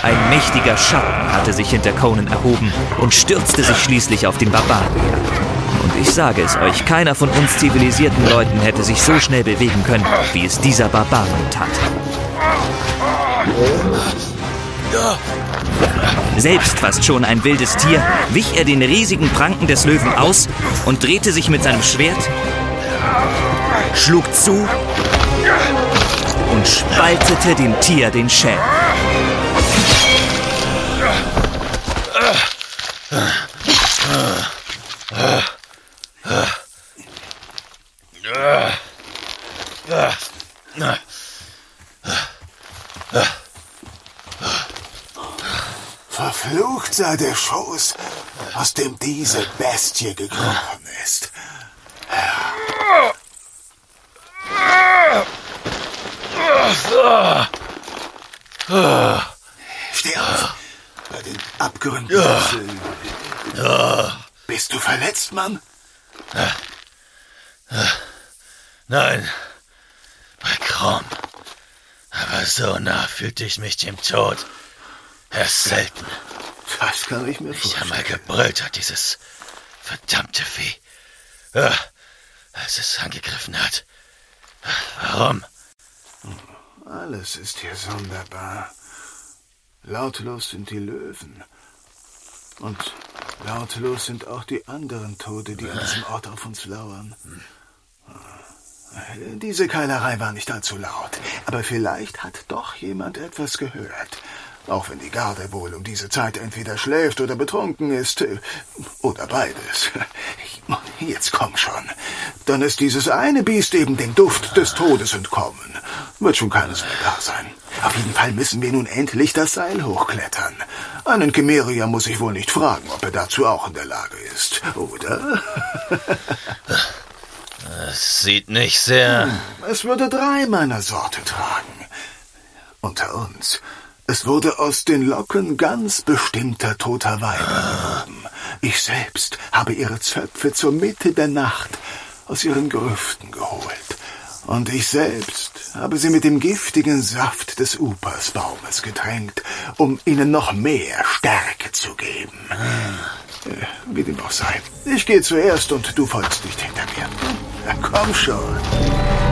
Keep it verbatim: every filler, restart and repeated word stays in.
Ein mächtiger Schatten hatte sich hinter Conan erhoben und stürzte sich schließlich auf den Barbaren nieder. Und ich sage es euch, keiner von uns zivilisierten Leuten hätte sich so schnell bewegen können, wie es dieser Barbar nun tat. Selbst fast schon ein wildes Tier, wich er den riesigen Pranken des Löwen aus und drehte sich mit seinem Schwert, schlug zu und spaltete dem Tier den Schädel. Verflucht sei der Schoß, aus dem diese Bestie gekrochen ist. Steh auf, bei den Abgründen. Ja. Bist du verletzt, Mann? Nein, bei Krom. Aber so nah fühlte ich mich dem Tod. Erst selten. Das kann ich mir Ich vorstellen. einmal gebrüllt hat, dieses verdammte Vieh. Ja, als es angegriffen hat. Warum? Alles ist hier sonderbar. Lautlos sind die Löwen. Und lautlos sind auch die anderen Tode, die an diesem Ort auf uns lauern. Diese Keilerei war nicht allzu laut, aber vielleicht hat doch jemand etwas gehört. Auch wenn die Garde wohl um diese Zeit entweder schläft oder betrunken ist. Oder beides. Jetzt komm schon. Dann ist dieses eine Biest eben dem Duft des Todes entkommen. Wird schon keines mehr da sein. Auf jeden Fall müssen wir nun endlich das Seil hochklettern. Einen Chimärier muss ich wohl nicht fragen, ob er dazu auch in der Lage ist. Oder? Es sieht nicht sehr... Hm, es würde drei meiner Sorte tragen. Unter uns... Es wurde aus den Locken ganz bestimmter toter Weiber gehoben. Ich selbst habe ihre Zöpfe zur Mitte der Nacht aus ihren Grüften geholt. Und ich selbst habe sie mit dem giftigen Saft des Upersbaumes getränkt, um ihnen noch mehr Stärke zu geben. Äh, wie dem auch sei. Ich gehe zuerst und du folgst nicht hinter mir. Na, komm schon.